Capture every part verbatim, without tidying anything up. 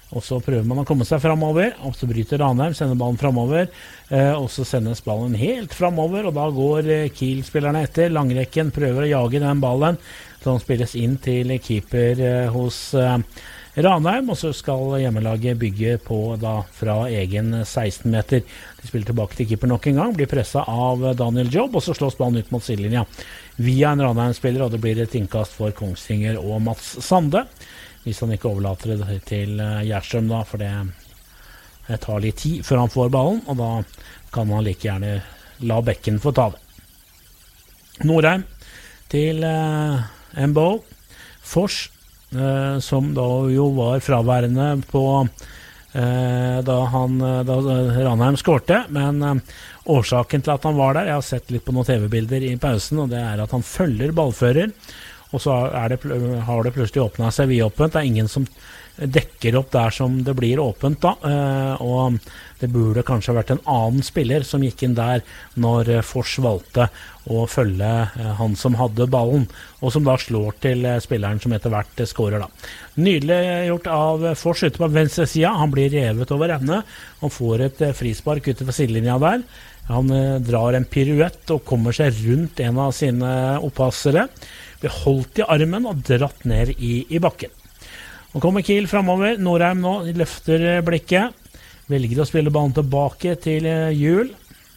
og så prøver man å komme seg fremover, og så bryter Ranheim, sender ballen fremover, eh, og så sendes ballen helt fremover, og da går eh, Kiel-spillerne etter. Langrekken prøver å jage den ballen, som spilles inn til keeper eh, hos eh, Ranheim, og så skal hjemmelaget bygge på da fra egen seksten meter. De spiller tilbake til keeper nok en gang, blir presset av Daniel Jobb, og så slås ballen ut mot sidelinja via en Ranheim-spiller, og det blir et innkast for Kongsvinger og Mats Sande. Hvis han ikke overlater det til Gjerstrøm da, for det, det tar litt tid før han får ballen, og da kan han like gjerne la bekken få ta det. Norheim til uh, Mbo. Fors, uh, som da jo var fraværende på uh, da, han, da Ranheim skårte, men uh, årsaken til at han var der, jeg har sett litt på noen T V-bilder i pausen, og det er at han følger ballfører, og så er det, har det plutselig åpnet seg vidåpent. Det er ingen som dekker opp der som det blir åpent da, og det burde kanskje vært en annen spiller som gikk inn der når Fors valgte å følge han som hadde ballen, og som da slår til spilleren som etter hvert skårer da. Nydelig gjort av Fors ute på venstre sida. Han blir revet over ende og får et frispark ute for sidelinja der. Han drar en piruett og kommer seg rundt en av sine opppassere, blir holdt i armen og dratt ned i, i bakken. Nå kommer Kiel fremover. Norheim nå løfter blikket, velger å spille ballen tilbake til Hjul.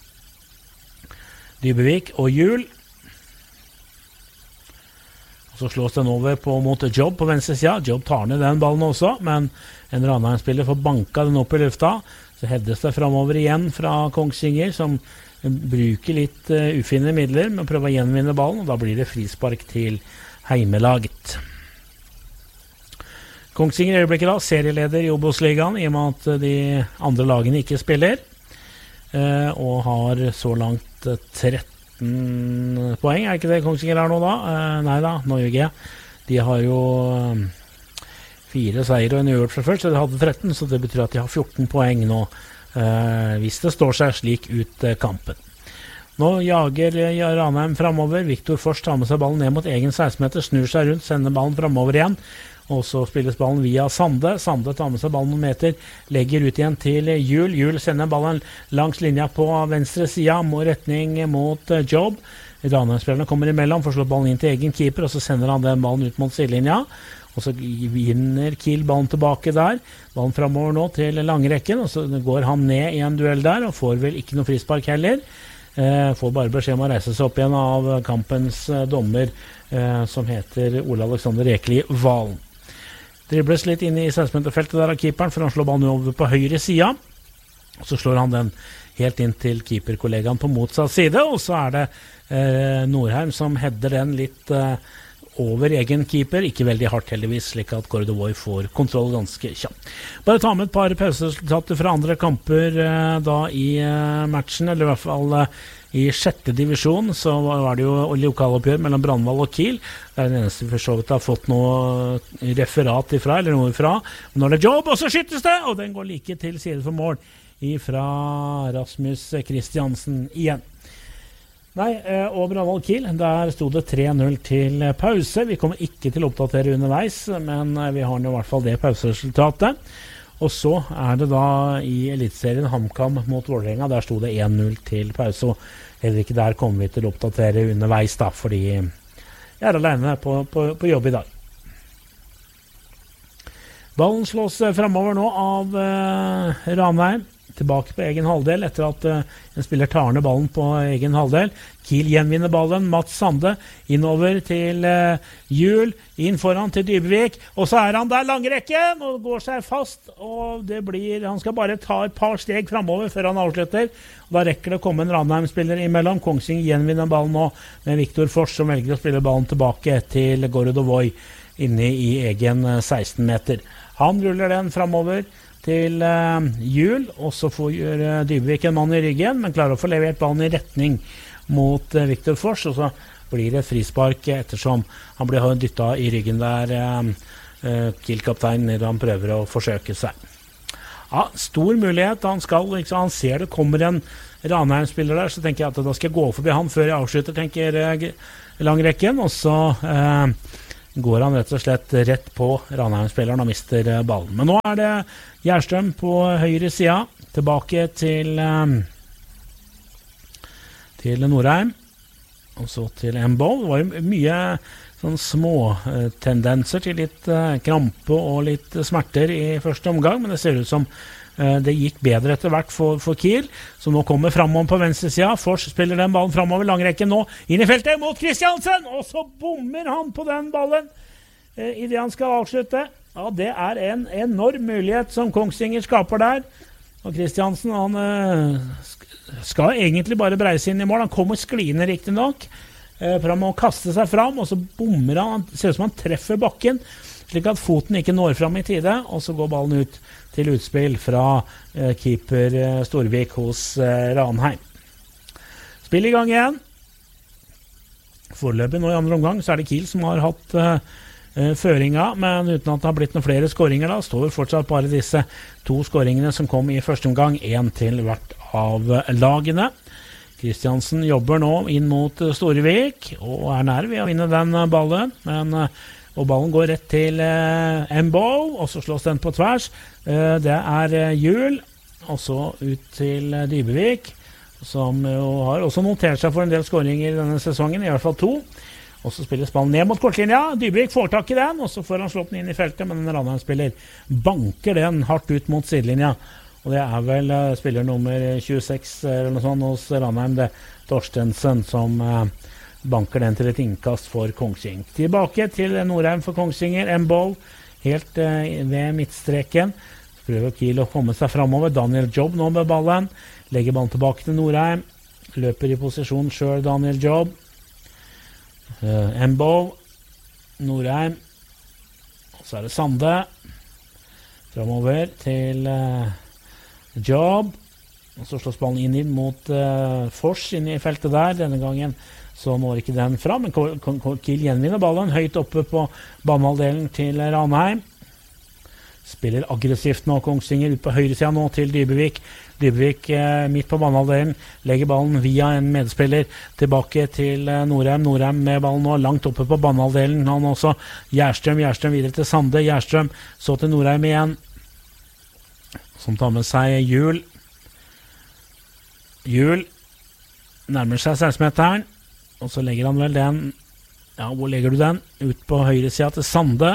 Dybevik og Hjul. Og så slås den over på, mot Jobb på venstre sida. Jobb tar ned den ballen også, men en Ranheim-spiller får banka den opp i lufta. Så heddes det fremover igjen fra Kongsvinger, som bruker litt uh, ufinne midler, men prøver å gjenvinne ballen, og da blir det frispark til heimelaget. Kongsvinger i øyeblikket da, serieleder i Obos-ligaen, i og med at de andre lagene ikke spiller, uh, og har så langt uh, tretten poeng. Er ikke det Kongsvinger har nå da? Uh, nei da, nå gjør jeg. De har jo uh, fire seier og en uavgjort fra før, så de hadde tretten, så det betyr at de har fjorten poeng nå, Uh, hvis det står seg slik ut uh, kampen. Nå jager uh, Ranheim fremover. Viktor Fors tar med seg ballen ned mot egen seksten meter, snur seg rundt, sender ballen fremover igjen, og så spilles ballen via Sande. Sande tar med seg ballen noen meter, legger ut igjen til Hjul. Hjul sender ballen langs linja på venstre sida, må retning mot uh, Jobb. Ranheim-spillerne kommer imellom, får slå ballen inn til egen keeper, og så sender han den ballen ut mot sidelinja. Og så vinner Kiel ballen tilbake der. Ballen fremover nå til langrekken, og så går han ned i en duell der, og får vel ikke noe frispark heller. Eh, får bare beskjed om å reise seg opp igjen av kampens eh, dommer, eh, som heter Ole Alexander Ekeli Valen. Dribles litt inn i seksten-meterfeltet der av keeperen, for han slår ballen over på høyre sida. Og så slår han den helt inn til keeperkollegaen på motsatt side, og så er det eh, Norheim som header den litt eh, over egen keeper, ikke veldig hardt heldigvis, slik at Gordovoy får kontroll ganske kjapt. Bare ta med et par pauseresultater fra andre kamper eh, da i eh, matchen, eller i hvert fall eh, i sjette divisjon, så var det jo lokaloppgjør mellom Brandval og Kiel. Det er den eneste vi for så vidt har fått noe referat ifra, eller noe ifra. Men når det er Jobb, og så skyttes det, og den går like til side for mål ifra Rasmus Kristiansen igjen. Nei, og Brandval Kiel, der stod det tre null til pause. Vi kommer ikke til å oppdatere underveis, men vi har i hvert fall det pauseresultatet. Og så er det da i Elitserien HamKam mot Vålerenga, der stod det en null til pause. Og heller ikke der kommer vi til å oppdatere underveis da, fordi jeg er alene på, på, på jobb i dag. Ballen slås fremover nå av uh, Ranheim. Tilbake på egen halvdel etter at uh, en spiller tar ned ballen på egen halvdel. Kiel gjenvinner ballen, Mats Sande innover til uh, Hjul, inn foran til Dybevik, og så er han der langrekken og går seg fast, og det blir, han skal bare ta et par steg fremover før han avslutter, og da rekker det å komme en Ranheim-spiller imellom. Kongsvinger gjenvinner ballen nå med Viktor Fors, som velger å spille ballen tilbake til Gordovoy inne i egen uh, seksten meter. Han ruller den fremover til uh, Hjul, og så får uh, Dybevik en mann i ryggen, men klarer å få levert ballen i retning mot uh, Viktor Fors, og så blir det frispark ettersom han blir dyttet i ryggen der, uh, uh, Kiel-kapteinen, når han prøver å forsøke seg. Ja, stor mulighet, han skal, liksom, han ser det kommer en Ranheim-spiller der, så tenker jeg at da skal jeg gå forbi han før jeg avslutter, tenker uh, langrekken, og så uh, går han rett og slett rett på Ranheim-spilleren og mister ballen. Men nå er det Gjerstrøm på høyre sida, tilbake til, til Norheim, og så til Embo. Det var jo mye sånn små tendenser til litt krampe og litt smerter i første omgang, men det ser ut som det gikk bedre etter hvert for, for Kiel, som nå kommer fremover på venstre sida. Fors spiller den ballen fremover, langrekken nå, inn i feltet mot Kristiansen, og så bommer han på den ballen eh, i det han skal avslutte. Ja, det er en enorm mulighet som Kongsvinger skaper der, og Kristiansen, han eh, skal egentlig bare breise inn i mål. Han kommer skliende riktig nok, eh, for han må kaste seg fram, og så bommer han, han ser ut som han treffer bakken, slik at foten ikke når fram i tide, og så går ballen ut til utspill fra eh, keeper eh, Storvik hos eh, Ranheim. Spill i gang igjen. Foreløpig nå i andre omgang så er det Kiel som har hatt eh, føringa, men uten at det har blitt noen flere skåringer da, står fortsatt bare disse to skåringene som kom i første omgang, en til hvert av lagene. Kristiansen jobber nå inn mot Storvik, og er nær ved å vinne den ballen, men eh, og ballen går rett til eh, Embo, og så slås den på tvers. Eh, det er eh, Hjul, og så ut til eh, Dybevik, som jo har også notert seg for en del skåringer i denne sesongen, i hvert fall to. Og så spilles ballen ned mot kortlinja. Dybevik får tak i den, og så får han slått den inn i feltet, men en Ranheim-spiller banker den hardt ut mot sidelinja. Og det er vel eh, spiller nummer tjueseks eller noe sånt hos Ranheim, det Torstensen, som eh, banker den til et innkast for Kongsvinger. Tilbake til Norheim for Kongsvinger. Embo helt eh, ved midtstreken. Prøver Kiel å komme seg fremover. Daniel Jobb nå med ballen. Legger ballen tilbake til Norheim. Løper i posisjon selv, Daniel Jobb. Uh, Embo. Norheim. Og så er det Sande. Fremover til uh, Jobb. Og så slås ballen inn, inn mot uh, Fors inn i feltet der. Denne gangen så når ikke den fram, men Kiel gjenvinner ballen høyt oppe på banehalvdelen til Ranheim. Spiller aggressivt nå, Kongsvinger ut på høyre siden nå til Dybevik. Dybevik eh, midt på banehalvdelen, legger ballen via en medspiller tilbake til eh, Norheim. Norheim med ballen nå langt oppe på banehalvdelen. Han også Gjerstrøm, Gjerstrøm videre til Sande. Gjerstrøm så til Norheim igjen, som tar med seg Hjul. Hjul nærmer seg seksten-meteren. Og så legger han vel den, ja, hvor legger du den? Ut på høyre siden til Sande.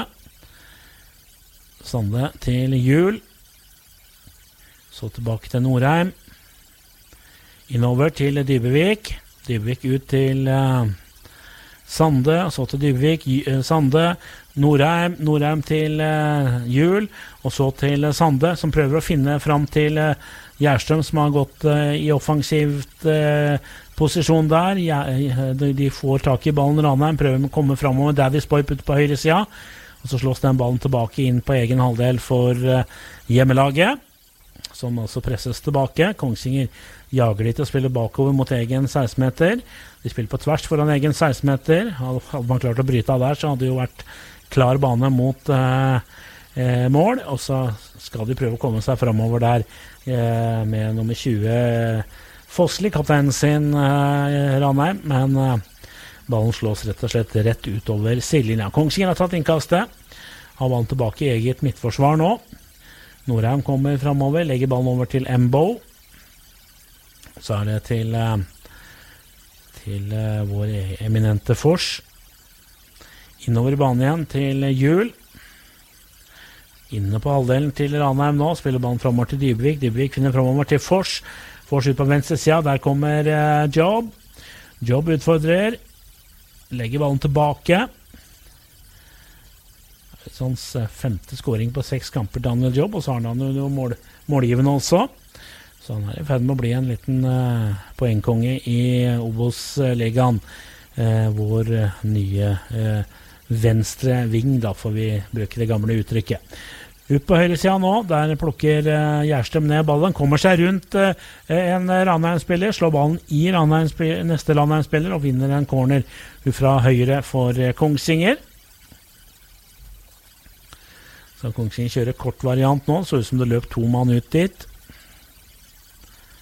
Sande til Hjul. Så tilbake til Norheim. Innover til Dybevik. Dybevik ut til uh, Sande, så til Dybevik, uh, Sande, Norheim, Norheim til uh, Hjul, og så til uh, Sande, som prøver å finne fram til uh, Gjerstrøm, som har gått uh, i offensivt uh, posisjon der. Ja, de, de får tak i ballen. Ranheim prøver å komme fremover. Daddy Spoip ut på høyre sida, og så slås den ballen tilbake inn på egen halvdel for uh, hjemmelaget, som altså presses tilbake. Kongsvinger jager de til å spille bakover mot egen seksten-meter. De spiller på tvers foran egen seksten-meter. Hadde man klart å bryte av der, så hadde det jo vært klar bane mot uh, uh, mål, og så skal de prøve å komme seg fremover der uh, med nummer tjue Fossli, kapteinen sin, uh, Ranheim, men uh, ballen slås rett og slett rett utover sidelinja. Kongsvinger har tatt innkastet, har ballen tilbake i eget midtforsvar nå. Norheim kommer fremover, legger ballen over til Embo. Så er det til, uh, til uh, vår eminente Fors. Innover i banen igjen til Hjul. Inne på halvdelen til Ranheim nå, spiller ballen fremover til Dybevik. Dybevik finner fremover til Fors. Fors ut på venstre siden, der kommer uh, Jobb. Jobb utfordrer, legger ballen tilbake. Sånns uh, femte scoring på seks kamper, Daniel Jobb, og så har han jo mål, målgivende også. Så han er i ferd med å bli en liten uh, poengkonge i Obos-ligaen, uh, vår uh, nye uh, venstre ving, da får vi bruke det gamle uttrykket. Ut på høyre siden nå, der plukker uh, Gjerstrøm ned ballen, kommer seg rundt uh, en Ranheim-spiller, slår ballen i Ranheim neste Ranheim-spiller og vinner en corner fra høyre for uh, Kongsvinger. Så Kongsvinger kjører kort variant nå, så ut som det løp to mann ut dit.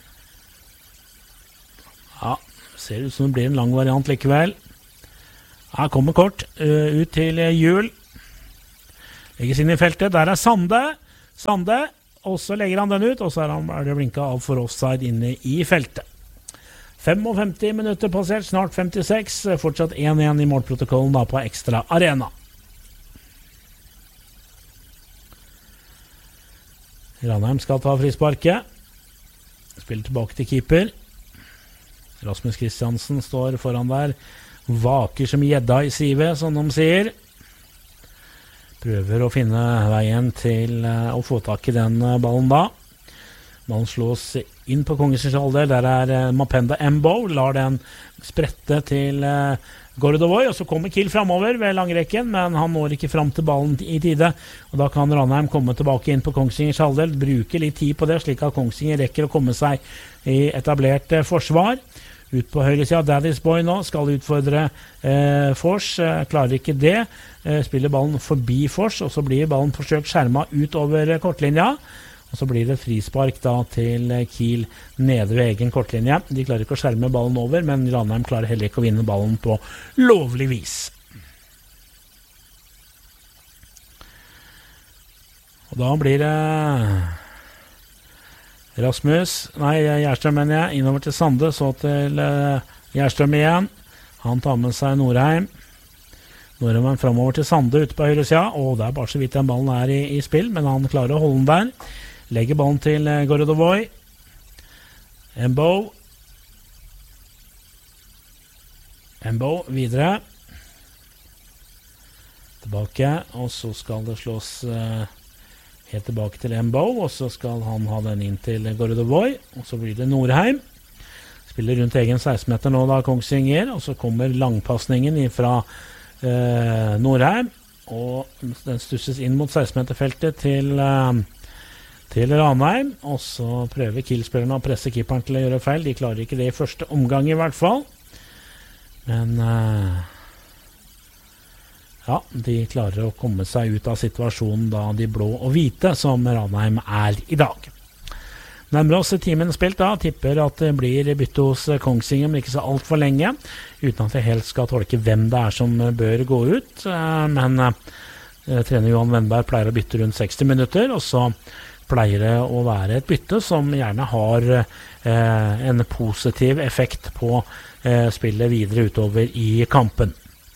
Ja, ser ut som det blir en lang variant likevel. Her kommer kort uh, ut til Hjul. Legges inn i feltet. Der er Sande. Sande. Og så legger han den ut, og så er, han, er det blinket av for offside inne i feltet. femtifem minutter passert, snart femtiseks. Fortsatt én én i målprotokollen da på Ekstra Arena. Ranheim skal ta frisparket. Spiller tilbake til keeper. Rasmus Kristiansen står foran der. Vaker som gjedda i sivet, som de sier. Prøver å finne veien til å få tak i den ballen da. Ballen slås inn på Kongens halvdel. Der er Mapenda Embo. Lar den sprette til Gordovoy, og så kommer Kiel fremover ved langrekken, men han når ikke frem til ballen i tide. Og da kan Ranheim komme tilbake inn på Kongsingers halvdel, bruke litt tid på det, slik at Kongsvinger rekker å komme seg i etablert forsvar. Ut på høyre siden, Daddy's Boy nå skal utfordre eh, Fors, eh, klarer ikke det, eh, spiller ballen forbi Fors, og så blir ballen forsøkt skjermet ut over kortlinja, og så blir det frispark da til Kiel nede ved egen kortlinje. De klarer ikke å skjerme ballen over, men Ranheim klarer heller ikke å vinne ballen på lovlig vis. Og da blir det Rasmus, nei, Gjerstrøm mener jeg, innover til Sande, så til uh, Gjerstrøm igjen. Han tar med seg Norheim. Norheim er fremover til Sande ute på høyre siden, og det er bare så vidt den ballen er i, i spill, men han klarer å holde den der. Legger ballen til uh, Gordovoy. Embo. Embo videre. Tilbake, og så skal det slås Uh, helt tilbake til Embo, og så skal han ha den inn til Gordovoy, og så blir det Norheim. Spiller rundt egen seksten-meter nå da, Kongsvinger, og så kommer langpassningen fra eh, Norheim, og den stusses inn mot seksten-meterfeltet til, eh, til Ranheim, og så prøver Kiel-spillerne å presse keeperen til å gjøre feil. De klarer ikke det i første omgang i hvert fall, men Eh, ja, de klarer å komme seg ut av situasjonen da de blå og hvite som Ranheim er i dag. Nærmere oss timen spilt da, tipper at det blir bytte hos Kongsvinger, men ikke så alt for lenge, uten at jeg helt skal tolke hvem det er som bør gå ut. Men eh, trener Johan Wennberg pleier å bytte rundt seksti minutter, og så pleier det å være et bytte som gjerne har eh, en positiv effekt på eh, spillet videre utover i kampen.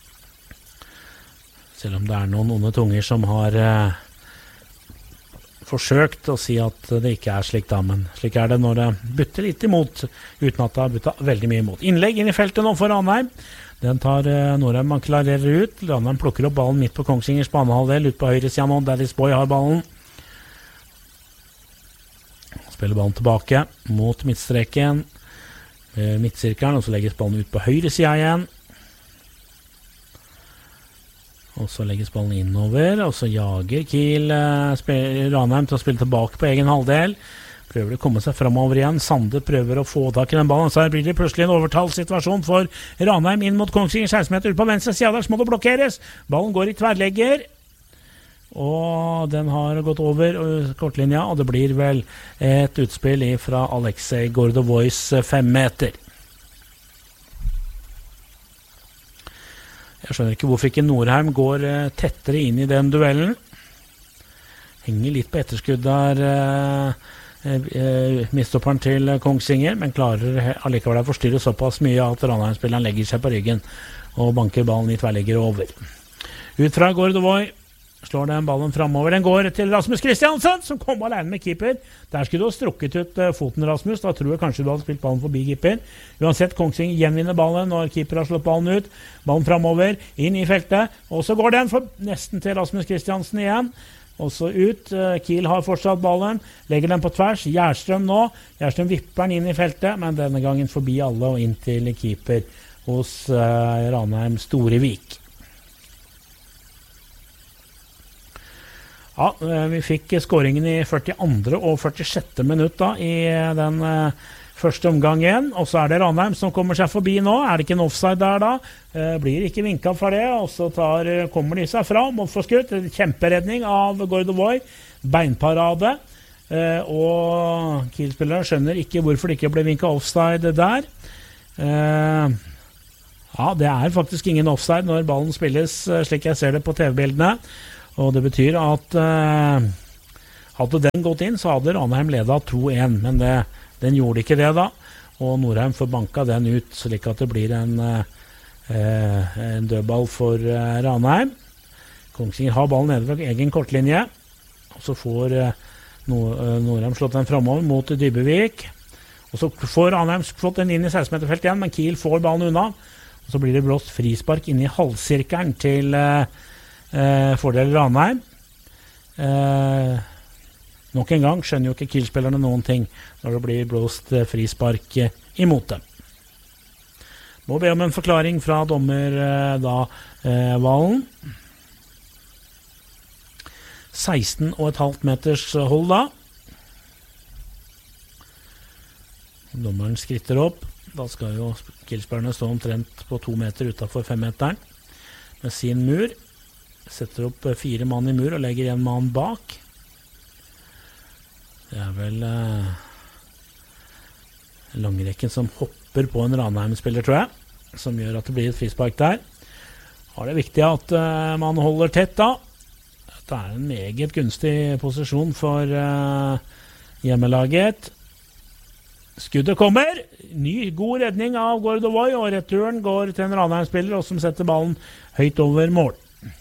Selv om det er noen onde tunger som har eh, forsøkt å si at det ikke er slik da, men slik er det når det bytter litt imot, uten at det har byttet veldig mye imot. Innlegg inn i feltet nå for Ranheim. Den tar eh, Norheim, man klarerer ut. Ranheim plukker opp ballen midt på Kongsvingers banehalvdel, ut på høyre siden nå. Daddy's Boy har ballen. Spiller ballen tilbake mot midtstreken, eh, midtsirkelen, og så legges ballen ut på høyre siden igjen. Og så legges ballen innover, og så jager Kiel eh, Ranheim til å spille tilbake på egen halvdel. Prøver å komme seg fremover igjen. Sande prøver å få tak i den ballen. Så her blir det plutselig en overtallssituasjon for Ranheim inn mot Kongsvinger seksten meter ut på venstre siden. Der må det blokkeres. Ballen går i tverrlegger. Og den har gått over kortlinja, og det blir vel et utspill fra Alexei Gordovoys fem meter. Jeg skjønner ikke hvorfor ikke Norheim går uh, tettere inn i den duellen. Henger litt på etterskudd der, uh, uh, midtstopperen til Kongsvinger, men klarer allikevel å forstyrre såpass mye at Ranheim-spilleren legger seg på ryggen og banker ballen i tverrlegger over. Ut fra Gordovoy. Slår den ballen fremover. Den går til Rasmus Kristiansen, som kom alene med keeper. Der skulle du ha strukket ut uh, foten, Rasmus. Da tror jeg kanskje du hadde spilt ballen forbi keeper. Uansett, Kongsvinger gjenvinner ballen når keeper har slått ballen ut. Ballen fremover, inn i feltet. Og så går den for nesten til Rasmus Kristiansen igjen. Og så ut. Uh, Kiel har fortsatt ballen. Legger den på tvers. Gjerstrøm nå. Gjerstrøm vipper den inn i feltet, men denne gangen forbi alle og inn til keeper hos uh, Ranheim Storevik. Ja, vi fikk skåringen i førtiandre og førtisjette minutt da, i den uh, første omgangen, og så er det Ranheim som kommer seg forbi nå. Er det ikke en offside der da? Uh, blir ikke vinket for det, og så tar, uh, kommer de seg fra, må få skutt. Kjemperedning av Gordovoy, beinparade, uh, og Kiel-spillere skjønner ikke hvorfor det ikke ble vinket offside der. Uh, Ja, det er faktisk ingen offside når ballen spilles, slik jeg ser det på T V-bildene. Og det betyr at uh, hadde den gått inn, så hadde Ranheim ledet to en. Men det, den gjorde ikke det da. Og Norheim får banka den ut, slik at det blir en, uh, en dødball for uh, Ranheim. Kongsvinger har ballen nede ved egen kortlinje. Og så får uh, Norheim slått den fremover mot Dybevik. Og så får Ranheim slått den inn i seksten meter felt igjen, men Kiel får ballen unna. Og så blir det blåst frispark inn i halvsirkelen til uh, uh, fordel Ranheim. Uh, nok en gang skjønner jo ikke Kiel-spillerne noen ting når det blir blåst uh, frispark uh, imot dem. Må be om en forklaring fra dommer uh, da uh, Valen. seksten og et halvt meters hold da. Dommeren skritter opp. Da skal jo Kiel-spillerne stå omtrent på to meter utenfor femmeteren med sin mur. Setter opp fire mann i mur og legger en mann bak. Det er vel eh, langrekken som hopper på en Ranheim-spiller, tror jeg, som gjør at det blir et frispark der. Da er det viktig at eh, man holder tett da. Det er en meget gunstig posisjon for eh, hjemmelaget. Skuddet kommer. Ny, god redning av Gordovoy, og returen går til en Ranheim-spiller, og som setter ballen høyt over mål.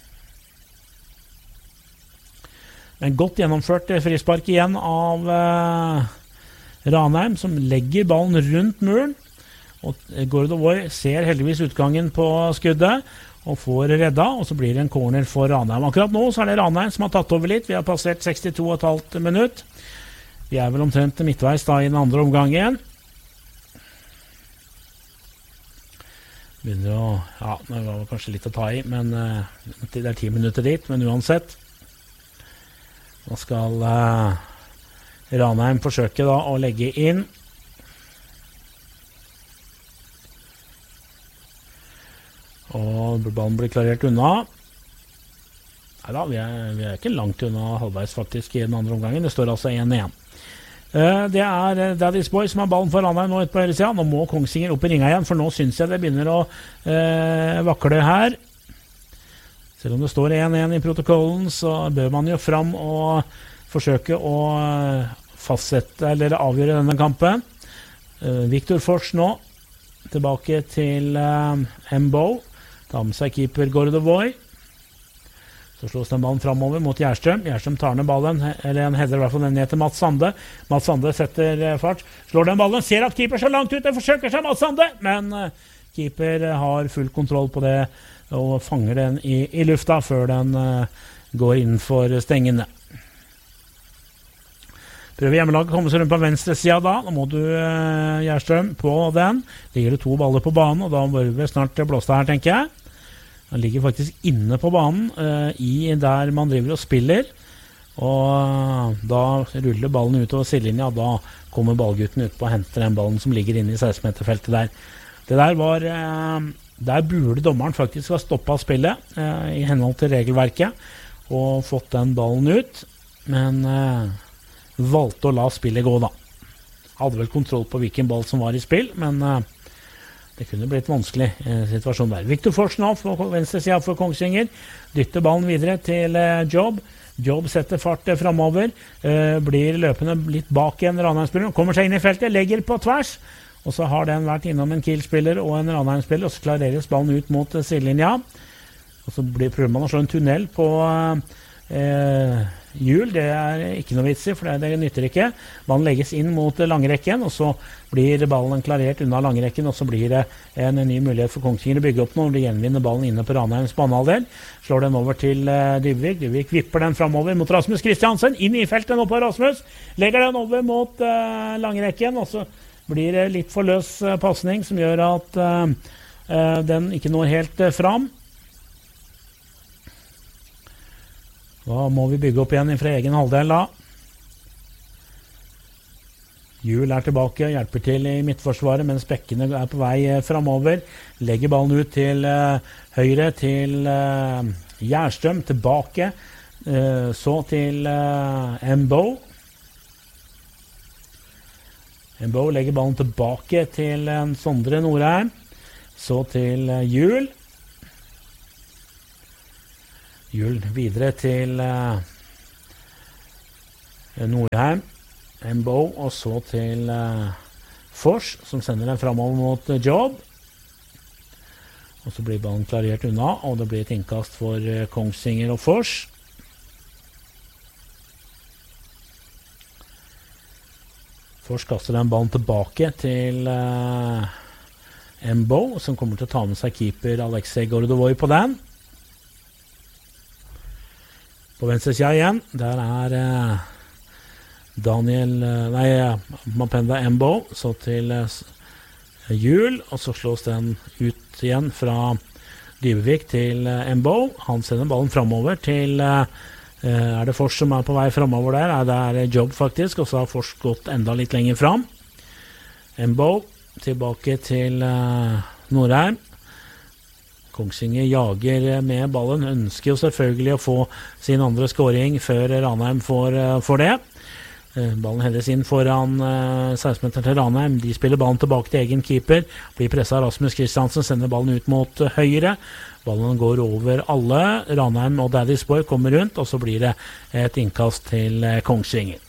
Men godt gjennomført frispark igjen av eh, Ranheim, som legger ballen rundt muren. Og Gordovoy ser heldigvis utgangen på skuddet, og får redda, og så blir det en corner for Ranheim. Akkurat nå så er det Ranheim som har tatt over litt. Vi har passert sekstito og et halvt minutt. Vi er vel omtrent midtveis da i den andre omgangen. Begynner å, ja, det var kanskje litt å ta i, men uh, det er ti minutter dit, men uansett. Nå skal uh, Ranheim forsøke da å legge inn. Og ballen blir klarert unna. Neida, vi er, vi er ikke langt unna halvveis faktisk i den andre omgangen. Det står altså én én. Uh, det er uh, Daddy's Boy som har ballen for Ranheim nå ute på høyre siden. Nå må Kongsvinger opp i ringa igjen, for nå synes jeg det begynner å uh, vakle her. Selv om det står én én i protokollen, så bør man jo fram og forsøke å fastsette eller avgjøre denne kampen. Uh, Victor Fors nå tilbake til uh, Mbo. Ta med seg keeper Gordovoy. Så slås den ballen fremover mot Gjerstrøm. Gjerstrøm tar ned ballen, eller han header i hvert fall den ned til Mats Sande. Mats Sande setter fart, slår den ballen, ser at keeper så langt ut, det forsøker seg Mats Sande, men uh, keeper har full kontroll på det, og fanger den i, i lufta før den uh, går innenfor stengene. Prøver hjemmelaget å komme seg rundt på venstre siden da. Nå må du, uh, Gjerstrøm, på den. Ligger det to baller på banen, og da bør vi snart blåse her, tenker jeg. Han ligger faktisk inne på banen, uh, i der man driver og spiller. Og uh, da ruller ballen utover sidelinja, og da kommer ballgutten ut på å hente den ballen som ligger inne i seksten meter feltet der. Det der var... Uh, der burde dommeren faktisk ha stoppet spillet uh, i henhold til regelverket, og fått den ballen ut. Men... Uh, valgte å la spillet gå da. Hadde vel kontroll på hvilken ball som var i spill, men uh, det kunne blitt vanskelig uh, situasjon der. Victor Fors nå på venstre siden for Kongsvinger, dytter ballen videre til uh, Jobb. Jobb setter fart uh, fremover, uh, blir løpende litt bak en Ranheim-spiller, kommer seg inn i feltet, legger på tvers, og så har den vært innom en Kiel-spiller og en Ranheim-spiller, og så klareres ballen ut mot uh, sidelinja, og så blir prøver man å slå en tunnel på uh, uh, hjul. Det er ikke noe vits i, for det, det nytter ikke. Ballen legges inn mot langrekken, og så blir ballen klarert unna langrekken, og så blir det en, en ny mulighet for Kongsvinger å bygge opp når de gjenvinner ballen inne på Ranheims banehalvdel. Slår den over til uh, Dybvik. Dybvik vipper den fremover mot Rasmus Kristiansen. Inn i feltet nå på Rasmus. Legger den over mot uh, langrekken, og så blir det litt for løs uh, passning som gjør at uh, uh, den ikke når helt uh, fram. Da må vi bygge opp igjen fra egen halvdel da. Hjul er tilbake, hjelper til i midtforsvaret, mens bekkene er på vei fremover. Legger ballen ut til uh, høyre, til uh, Gjerstrøm, tilbake. Uh, så til uh, Mbo. Mbo legger ballen tilbake til en Sondre Norheim. Så til uh, Hjul. Hjul videre til uh, Nordheim. Embo, og så til uh, Fors, som sender den fremover mot uh, Jobb. Og så blir ballen klarert unna, og det blir et innkast for uh, Kongsvinger og Fors. Fors kaster den ballen tilbake til uh, Embo, som kommer til å ta med seg keeper Alexei Gordovoi på den. På venstre siden igjen, der er uh, Daniel, uh, nei, Mapenda Embo, så til uh, Hjul, og så slås den ut igjen fra Dybevik til uh, Embo. Han sender ballen fremover til uh, Uh, er det Fors som er på vei fremover der? Er det er Jobb faktisk, og så har Fors gått enda litt lenger fram. Embo tilbake til uh, Nordheim. Kongsvinger jager med ballen, ønsker jo selvfølgelig å få sin andre scoring før Ranheim får, uh, får det. Uh, ballen heller inn foran uh, seksten meter til Ranheim. De spiller ballen tilbake til egen keeper. Blir presset av Rasmus Kristiansen, sender ballen ut mot uh, høyre. Ballen går over alle. Ranheim og Daddy's Boy kommer rundt, og så blir det et innkast til uh, Kongsvinger.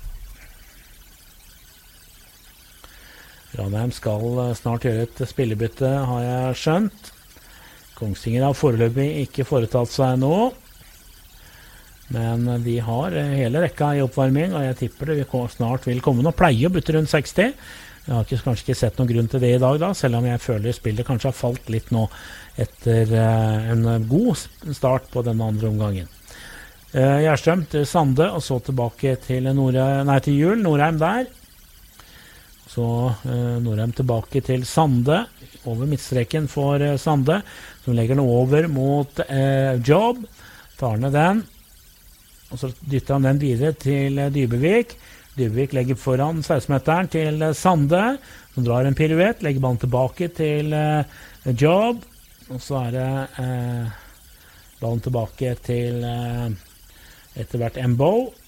Ranheim skal uh, snart gjøre et spillebytte, har jeg skjønt. Kongsvinger har foreløpig ikke foretatt seg noe. Men de har hele rekka i oppvarming, og jeg tipper det snart vil komme noe. Pleier å bytte rundt seksti. Jeg har ikke, kanskje ikke sett noen grunn til det i dag, da, selv om jeg føler spillet kanskje har falt litt nå etter uh, en god start på denne andre omgangen. Uh, Gjerstrøm til Sande, og så tilbake til, Nordheim, nei, til Hjul. Nordheim der. Så uh, Nordheim tilbake til Sande, over midtstreken for uh, Sande, som legger den over mot uh, Jobb. Tar ned den. Og så dytter han den videre til Dybevik. Dybevik legger foran seksten-meteren til Sande, som drar en piruett, legger ballen tilbake til uh, Jobb. Og så er det uh, ballen tilbake til uh, etter hvert Embo.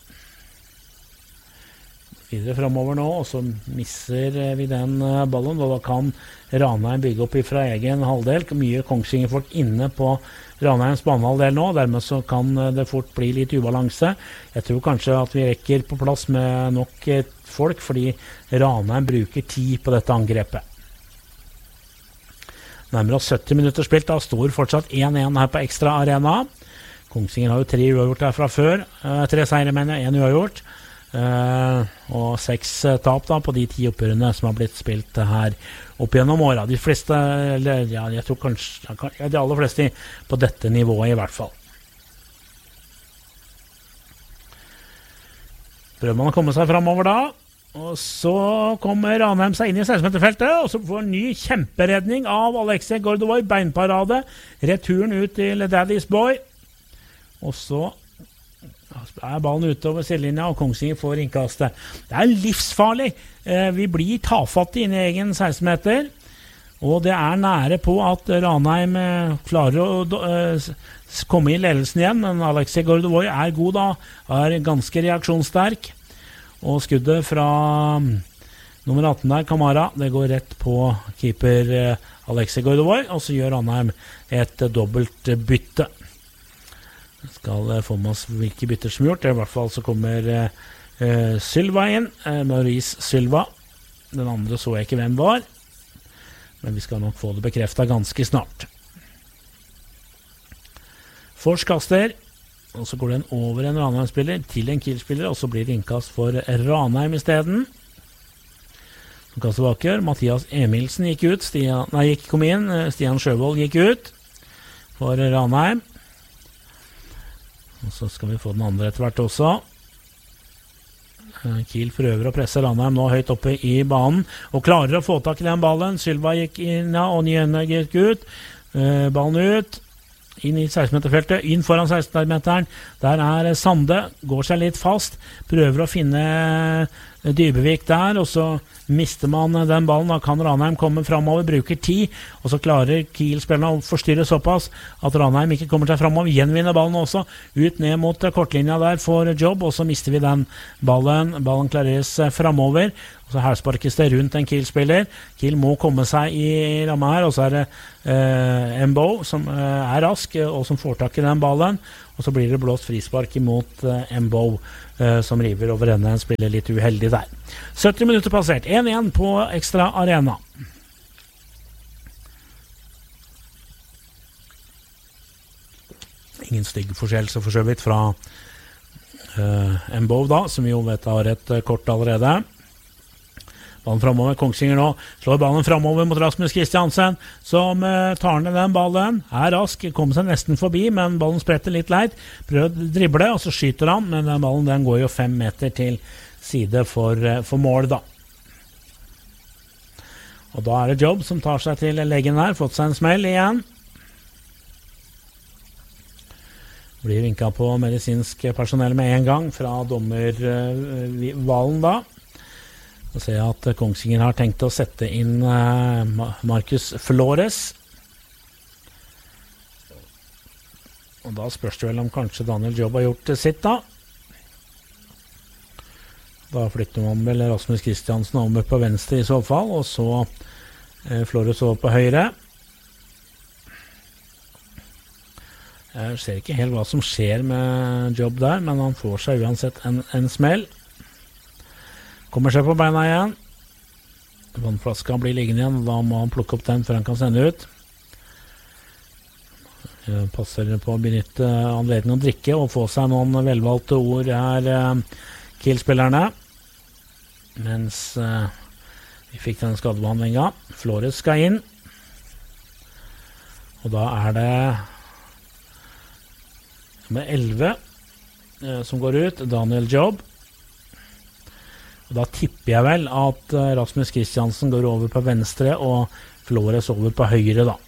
Videre fremover nå, og så misser uh, vi den uh, ballen, og da kan Ranheim bygge opp fra egen halvdel. Mye Kongsvinger-folk inne på Ranheims banehalvdel nå, dermed så kan det fort bli litt ubalanse. Jeg tror kanskje at vi rekker på plass med nok folk, fordi Ranheim bruker tid på dette angrepet. Nærmere sytti minutter spilt, da står fortsatt én én her på Ekstra Arena. Kongsvinger har jo tre uavgjort der fra før, uh, tre seire mener jeg, én uavgjort. Uh, og seks uh, tap da på de ti oppgjørene som har blitt spilt uh, her opp gjennom året. De fleste, eller ja, jeg tror kanskje ja, de aller fleste på dette nivået i hvert fall. Prøver man å komme seg fremover da, og så kommer Ranheim seg inn i seksten-meterfeltet, og så får en ny kjemperedning av Alexei Gordovoi, beinparade, returen ut til Daddy's Boy, og så er ballen utover sidelinja, og Kongsvinger får innkastet. Det er livsfarlig. Eh, vi blir tafattig inn i egen seksten-meter, og det er nære på at Ranheim eh, klarer å eh, komme i ledelsen igjen, men Alexei Gordovoi er god da, er ganske reaksjonssterk, og skuddet fra um, nummer atten der, Kamara, det går rett på keeper eh, Alexei Gordovoi, og så gjør Ranheim et eh, dobbelt eh, bytte. Skal uh, få med oss hvilke bytter som er gjort. I hvert fall så kommer uh, Sylva inn, uh, Maurice Sylva. Den andre så jeg ikke hvem var, men vi skal nok få det bekreftet ganske snart. Fors kaster, og så går den over en Ranheim-spiller til en Kiel-spiller, og så blir det innkast for Ranheim i stedet. Som kaster baker, Mathias Emilsen gikk ut, Stian, nei, gikk, kom inn, Stian Sjøvold gikk ut for Ranheim. Og så skal vi få den andre etter hvert også. Kiel prøver å presse Ranheim nå høyt oppe i banen, og klarer å få tak i den ballen. Sylva gikk inn, og Njøne gikk ut. Uh, ballen ut, inn i seksten-meterfeltet, inn foran seksten-meteren. Der er Sande, går seg litt fast, prøver å finne Dybevik der, og så mister man den ballen. Da kan Ranheim komme fremover, bruker tid, og så klarer Kiel-spillerne å forstyrre såpass at Ranheim ikke kommer seg fremover, gjenvinner ballen også, ut ned mot kortlinja der for Jobb, og så mister vi den ballen. Ballen klareres fremover, og så her sparkes det rundt en Kiel-spiller. Kiel må komme seg i ramma her, og så er det eh, Mbo som eh, er rask, og som får tak i den ballen, og så blir det blåst frispark imot eh, Mbo, eh, som river over ende. En spiller litt uheldig der. sytti minutter passert, én igjen på Ekstra Arena. Ingen stygg forskjellelse for så vidt fra eh, Mbo da, som vi jo vet har et kort allerede. Ballen fremover, Kongsvinger nå slår ballen fremover mot Rasmus Kristiansen, som uh, tar ned den ballen, er rask, kommer seg nesten forbi, men ballen spretter litt leit, prøver å drible, og så skyter han, men den ballen den går jo fem meter til side for, uh, for mål da. Og da er det Jobb som tar seg til leggen her, fått seg en smell igjen. Blir vinket på medisinsk personell med en gang fra dommer uh, Valen da. Så ser jeg at Kongsvinger har tenkt å sette inn uh, Marcus Flores. Og da spørs det vel om kanskje Daniel Jobb har gjort sitt da. Da flytter man vel Rasmus Kristiansen over på venstre i så fall, og så uh, Flores over på høyre. Jeg ser ikke helt hva som skjer med Jobb der, men han får seg uansett en, en smell. Kommer seg på beina igjen. Vannflaska blir liggende igjen, da må han plukke opp den før han kan sende ut. Jeg passer på å benytte anledningen å drikke og få seg noen velvalgte ord her, Kiel-spillerne. Mens uh, vi fikk den skadebehandlingen. Flores skal inn. Og da er det med elleve uh, som går ut. Daniel Jobb. Og da tipper jeg vel at uh, Rasmus Kristiansen går over på venstre og Flores over på høyre da.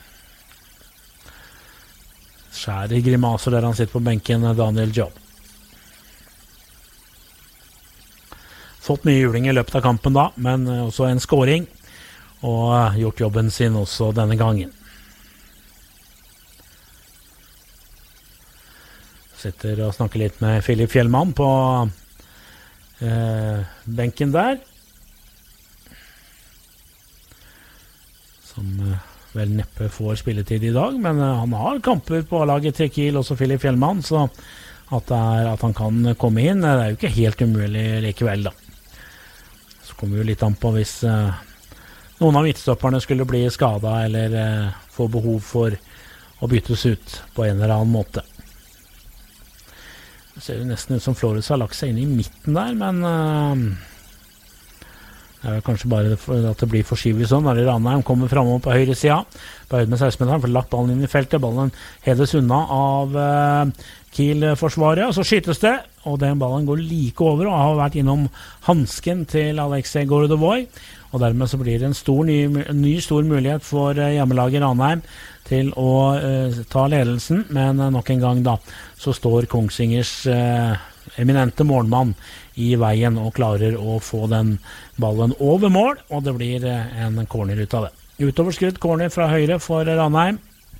Skjærer grimaser der han sitter på benken, Daniel Jobb. Fått mye juling i løpet av kampen da, men uh, også en scoring, og uh, gjort jobben sin også denne gangen. Sitter og snakker litt med Filip Fjellmann på Eh, benken der, som eh, vel neppe får spilletid i dag, men eh, han har kamper på laget til Kiel, også Filip Fjellmann, så at, det er, at han kan komme inn, det er jo ikke helt umulig likevel da. Så kommer jo litt an på hvis eh, noen av midtstopperne skulle bli skadet eller eh, få behov for å byttes ut på en eller annen måte. Det ser jo nesten ut som Flores har lagt seg inn i midten der, men uh, det er kanskje bare at det blir forskyvet sånn. Når Ranheim kommer fremover på høyre sida, på høyde med seksten-meteren, for lagt ballen inn i feltet. Ballen hedes unna av uh, Kiel-forsvaret, og så skytes det, og den ballen går like over og har vært innom hansken til Alexei Gorodovoy, og dermed så blir det en stor, ny, ny stor mulighet for uh, hjemmelaget Ranheim til å uh, ta ledelsen, men uh, nok en gang da, så står Kongsvingers uh, eminente målmann i veien og klarer å få den ballen over mål, og det blir uh, en corner ut av det. Utoverskrudd corner fra høyre for Ranheim.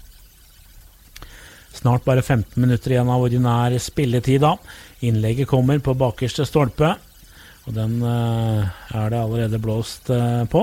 Snart bare femten minutter igjen av ordinær spilletid da. Innlegget kommer på bakerste stolpe, og den uh, er det allerede blåst uh, på.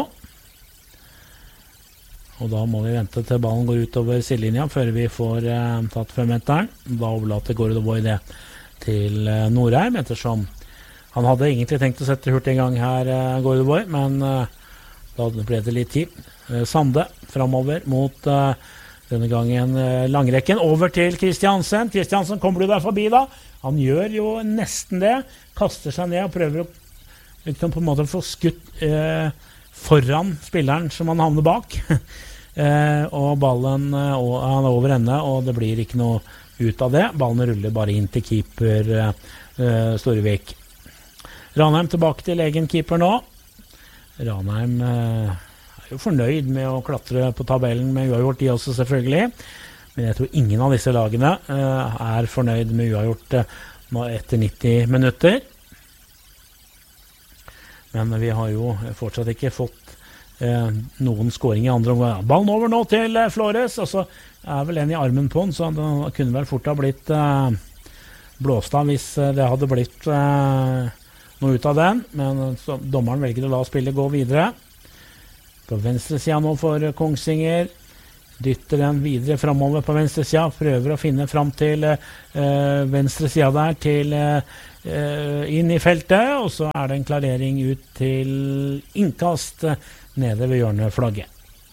Og da må vi vente til ballen går ut over sidelinja før vi får uh, tatt femmeteren. Da overlater Gorodovoy det til uh, Norheim, ettersom han hadde egentlig tenkt å sette hurtig i gang her, uh, Gorodovoy, men uh, da ble det litt tid. Uh, Sande fremover mot uh, denne gangen uh, langrekken over til Kristiansen. Kristiansen, kommer du der forbi da? Han gjør jo nesten det, kaster seg ned og prøver å liksom, på en måte få skutt uh, foran spilleren som han havner bak. eh, og ballen eh, og, han er over ende, og det blir ikke noe ut av det. Ballen ruller bare inn til keeper eh, Storevik. Ranheim tilbake til egen keeper nå. Ranheim eh, er jo fornøyd med å klatre på tabellen med uavgjort, de også selvfølgelig. Men jeg tror ingen av disse lagene eh, er fornøyd med uavgjort eh, nå etter nitti minutter. Men vi har jo fortsatt ikke fått eh, noen scoring i andre omgang. Ballen over nå til eh, Flores, og så er vel en i armen på den, så det kunne vel fort ha blitt eh, blåst av hvis det hadde blitt eh, noe ut av den. Men så, dommeren velger å la spillet gå videre. På venstre siden nå for Kongsvinger. Dytter den videre fremover på venstre siden. Prøver å finne frem til eh, venstre siden der, til eh, inn i feltet. Og så er det en klarering ut til innkast nede ved hjørneflagget.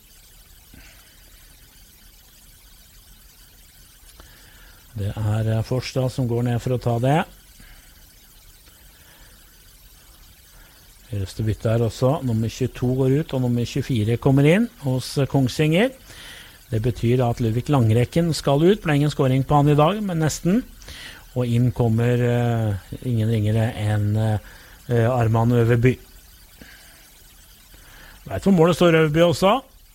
Det er Forstad som går ned for å ta det. Høyeste bytte er også. Nummer tjueto går ut, og nummer tjuefire kommer inn hos Kongsvinger. Det betyr at Ludvig Langrekken skal ut. Ble ingen scoring på han i dag, men nesten. Og inn kommer uh, ingen ringere enn uh, Arman Øverby. Vet hvor målet står Øverby også.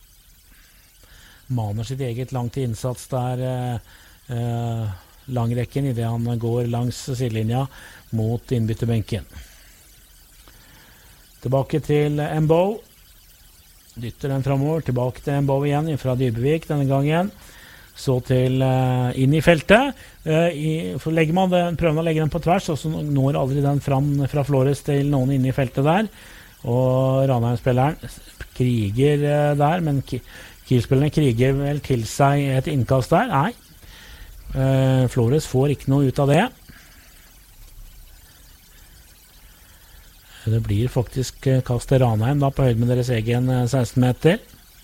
Maner sitt eget langt til innsats der uh, uh, Langrekken i det han går langs sidelinja mot innbytterbenken. Tilbake til Embo. Dytter den fremover, tilbake til Embo igjen fra Dybevik denne gangen. Så til uh, inn i feltet. Uh, i, for legger man den, prøver man å legge den på tvers, og så når aldri den fram fra Flores til noen inne i feltet der. Og Ranheim-spilleren kriger uh, der, men Kiel-spillerne kriger vel til seg et innkast der. Nei, uh, Flores får ikke noe ut av det. Det blir faktisk kast til Ranheim da, på høyde med deres egen seksten meter.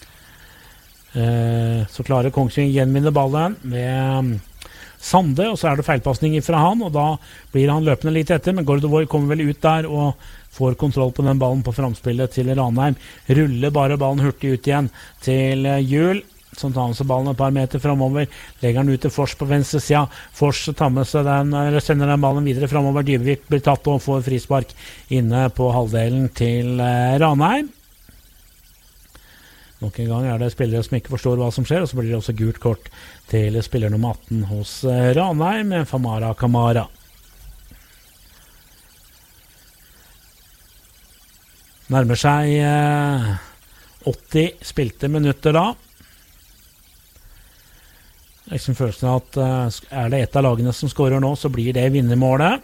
Eh, så klarer Kongsvinger gjenvinne ballen med Sande, og så er det feilpassning fra han, og da blir han løpende litt etter, men Gordovoi kommer vel ut der og får kontroll på den ballen på framspillet til Ranheim. Ruller bare ballen hurtig ut igjen til Hjul, som tar med seg ballen et par meter fremover, legger den ut til Fors på venstre sida. Fors tar med seg den, eller sender den ballen videre fremover. Dybevik blir tatt og får frispark inne på halvdelen til eh, Ranheim. Nok en gang er det spillere som ikke forstår hva som skjer, og så blir det også gult kort til spiller nummer atten hos eh, Ranheim, Famara Kamara. Nærmer seg eh, åtti spilte minutter da. Liksom følelsen av at uh, er det et av lagene som skårer nå, så blir det vinnermålet.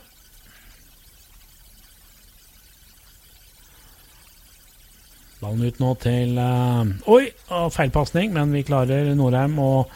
Ballen ut nå til uh, oi, feilpassning, men vi klarer Norheim og,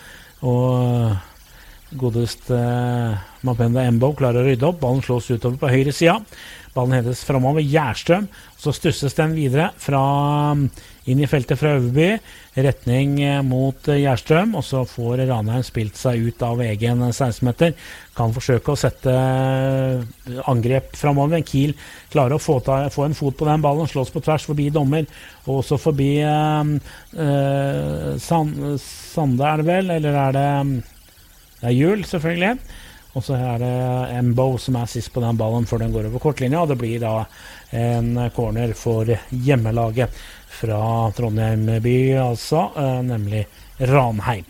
og godest uh, Mapenda Embo klarer å rydde opp. Ballen slås utover på høyre sida. Ballen hedes fremover Gjerstrøm, så stusses den videre fra inn i feltet fra Øverby, retning mot Gjerstrøm, og så får Ranheim spilt seg ut av egen seksten meter. Kan forsøke å sette angrep fremover, men Kiel klarer å få, ta, få en fot på den ballen, slås på tvers forbi dommer, og også forbi eh, eh, Sand, Sande er det vel, eller er det, det er Hjul selvfølgelig. Og så er det Embo som er sist på den ballen før den går over kortlinja, og det blir da en corner for hjemmelaget fra Trondheim by, altså, eh, nemlig Ranheim.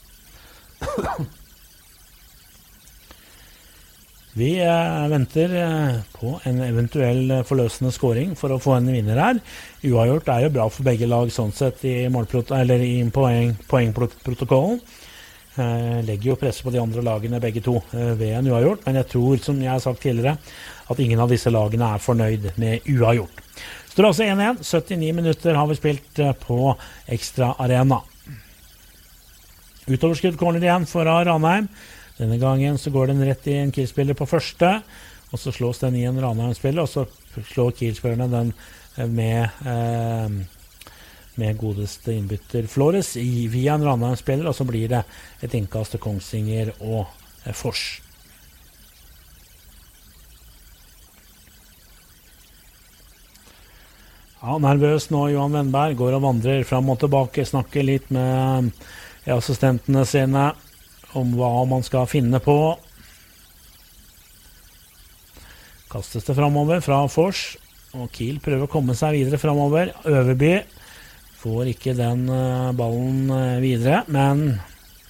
Vi eh, venter eh, på en eventuell forløsende scoring for å få en vinner her. Uavgjort er jo bra for begge lag sånn sett i, eller i poeng, poengprotokollen. Eh, legger jo presse på de andre lagene begge to eh, ved en uavgjort, men jeg tror, som jeg har sagt tidligere, at ingen av disse lagene er fornøyd med uavgjort. Står altså én én, syttini minutter har vi spilt eh, på Ekstra Arena. Utoverskudd corner igjen for Ranheim. Denne gangen så går den rett i en Kiel-spiller på første, og så slås den i en Ranheim-spiller, og så slår Kiel-spillerne den med eh, med godeste innbytter Flores i, via en Ranheim-spiller, og så blir det et innkast til Kongsvinger og eh, Fors. Ja, nervøs nå Johan Wennberg, går og vandrer fram og tilbake, snakker litt med eh, assistentene sine om hva man skal finne på. Kastes det fremover fra Fors, og Kiel prøver å komme seg videre fremover. Øverby får ikke den uh, ballen uh, videre, men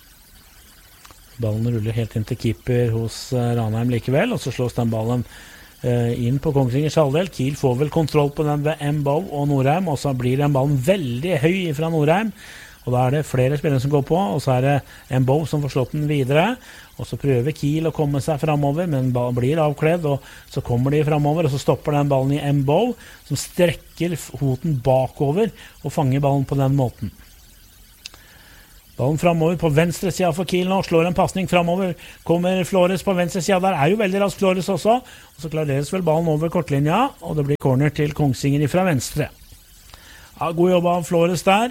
ballen ruller helt inn til keeper hos uh, Ranheim likevel, og så slås den ballen uh, inn på Kongsvingers halvdel. Kiel får vel kontroll på den ved Mbow og Norheim, og så blir den ballen veldig høy fra Norheim. Og da er det flere spillere som går på, og så er det Mbow som får slått den videre. Og så prøver Kiel å komme seg fremover, men ballen blir avkledd, og så kommer de fremover, og så stopper den ballen i Mbow, som strekker foten bakover og fanger ballen på den måten. Ballen fremover på venstre siden for Kiel nå, slår en passning fremover, kommer Flores på venstre siden, der er jo veldig rask Flores også, og så klareres vel ballen over kortlinja, og det blir corner til Kongsvinger fra venstre. Ja, god jobb av Flores der,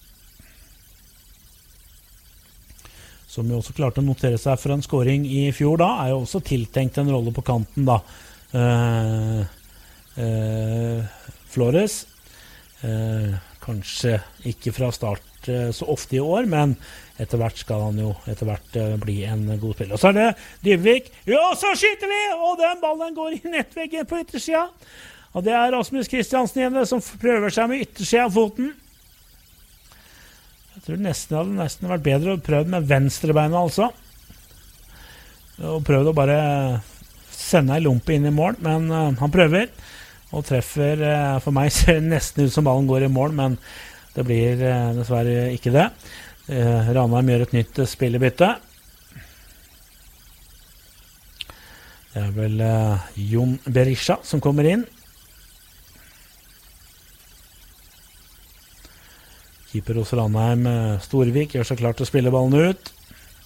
som jo også klarte å notere seg for en scoring i fjor da, er jo også tiltenkt en rolle på kanten da. Uh, uh, Flores, uh, kanskje ikke fra start så ofte i år, men etter hvert skal han jo etter hvert uh, bli en god spiller. Og så er det Dybvik. Ja, så skyter vi! Og den ballen går i nettveggen på yttersida. Og det er Rasmus Kristiansen igjen som prøver seg med yttersida av foten. Jeg tror nesten hadde nesten vært bedre å prøve med venstrebeinet altså. Og prøvde å bare sende en lompe inn i mål, men uh, han prøver og treffer. Uh, for meg ser det nesten ut som ballen går i mål, men det blir eh, dessverre ikke det. Eh, Ranheim gjør et nytt spillebytte. Det er vel eh, Jon Berisha som kommer inn. Keeper hos Ranheim, eh, Storvik, gjør så klart til å spille ballen ut.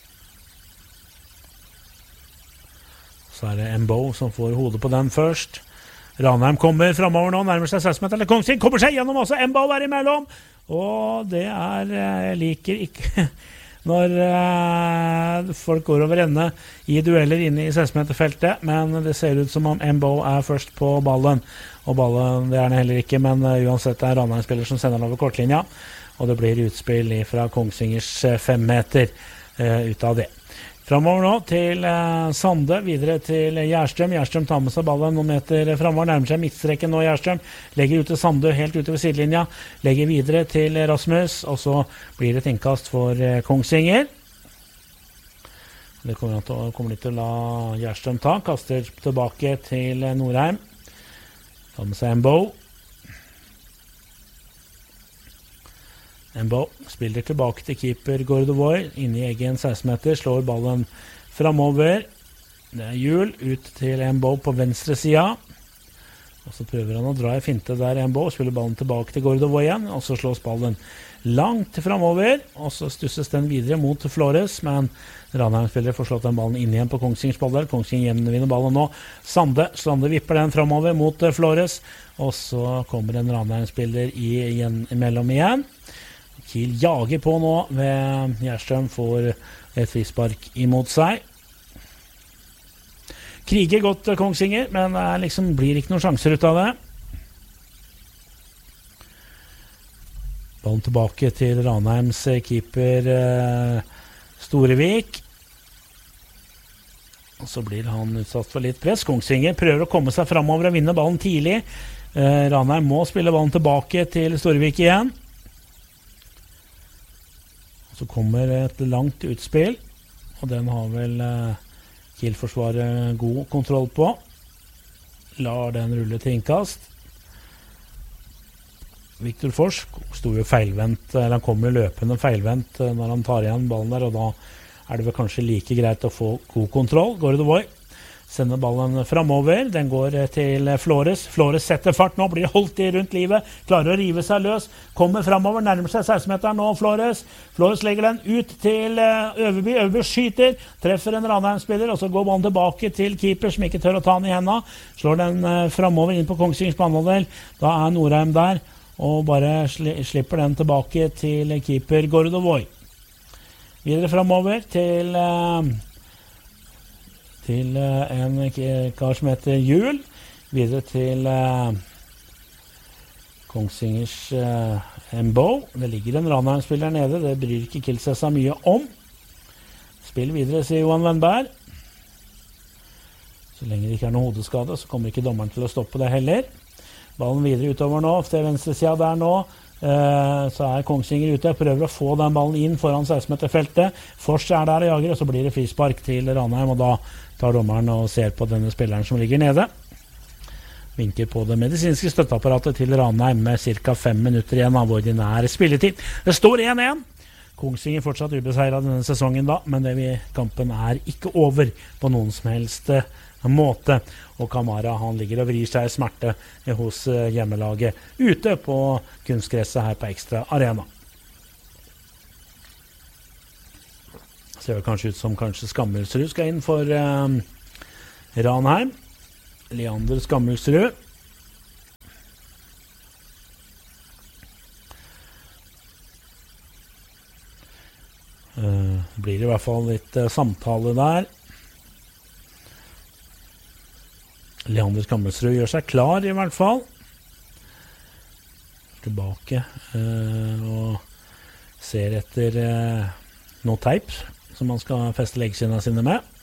Så er det Mbow som får hodet på den først. Ranheim kommer fremover nå, nærmer seg seksten meter, eller Kongsving kommer seg gjennom også, Mbow er imellom, og det er, jeg liker ikke når uh, folk går over ende i dueller inne i seksten meter-feltet, men det ser ut som om Mbow er først på ballen, og ballen, det er den heller ikke, men uh, uansett er Ranheim-spiller som sender den over kortlinja, og det blir utspill fra Kongsvingers uh, fem meter uh, ut av det. Fremover nå til eh, Sande, videre til Gjerstrøm. Gjerstrøm tar med seg ballen noen meter fremover, nærmer seg midtstreken nå Gjerstrøm. Legger ut til Sande, helt ute ved sidelinja. Legger videre til Rasmus, og så blir det et innkast for eh, Kongsvinger. Det kommer, til, kommer de til å la Gjerstrøm ta. Kaster tilbake til Norheim. Tar med seg Mbow. Mbow spiller tilbake til keeper Gordovoy, inne i egen seksten meter, slår ballen fremover. Det er hjul ut til Mbow på venstre sida. Og så prøver han å dra i finte der Mbow, spiller ballen tilbake til Gordovoy igjen, og så slås ballen langt fremover, og så stusses den videre mot Flores, men Ranheim-spillere får slått den ballen inn igjen på Kongsvingers ball der. Kongsvinger gjenvinner ballen nå. Sande, Sande vipper den fremover mot Flores, og så kommer en Ranheim-spiller igjen, imellom igjen. Kiel jager på nå ved Gjerstrøm, får et frispark imot seg. Kriger godt Kongsvinger, men det liksom blir ikke noen sjanser ut av det. Ballen tilbake til Ranheims keeper eh, Storevik. Og så blir han utsatt for litt press. Kongsvinger prøver å komme seg fremover og vinne ballen tidlig. Eh, Ranheim må spille ballen tilbake til Storevik igjen. Så kommer et langt utspill, og den har vel eh, Kiel-forsvaret god kontroll på. Lar den rulle til innkast. Viktor Forsk stod jo feilvendt, eller han kom jo løpende feilvendt når han tar igjen ballen der, og da er det vel kanskje like greit å få god kontroll. Gordovoy sender ballen fremover, den går til Flores. Flores setter fart nå, blir holdt i rundt livet, klarer å rive seg løs, kommer fremover, nærmer seg seksten meteren nå, Flores. Flores legger den ut til Øverby, Øverby skyter, treffer en Ranheim-spiller, og så går ballen tilbake til keeper som ikke tør å ta den i hendene, slår den fremover inn på Kongsvingers banehalvdel, da er Norheim der, og bare slipper den tilbake til keeper Gordovoy. Videre fremover til... til uh, en kar som heter Hjul, videre til uh, Kongsvingers uh, Mbow. Det ligger en Ranheim-spiller nede, det bryr ikke Kiel seg så mye om. Spill videre, sier Johan Wennberg. Så lenge det ikke er noe hodeskade, så kommer ikke dommeren til å stoppe det heller. Ballen videre utover nå, til venstre siden der nå. Uh, så er Kongsvinger ute, prøver å få den ballen inn foran seksten meter-feltet. Fors er der og jager, og så blir det frispark til Ranheim, og da tar dommeren og ser på denne spilleren som ligger nede. vinker på det medisinske støtteapparatet til Ranheim med cirka fem minutter igjen av ordinær spilletid. Det står én én. Kongsvinger fortsatt ubeseiret denne sesongen da, men det vi, kampen er ikke over på noen som helst måte. Og Kamara han ligger og vrir seg i smerte hos hjemmelaget ute på kunstgresset her på Ekstra Arena. Ser det kanskje ut som kanskje Skammelsrud skal inn for eh, Ranheim. Leander Skammelsrud. Uh, blir i hvert fall litt uh, samtale der. Leander Skammelsrud gjør seg klar i hvert fall. Tilbake uh, og ser etter uh, noe teip som man skal feste leggskinna sine med.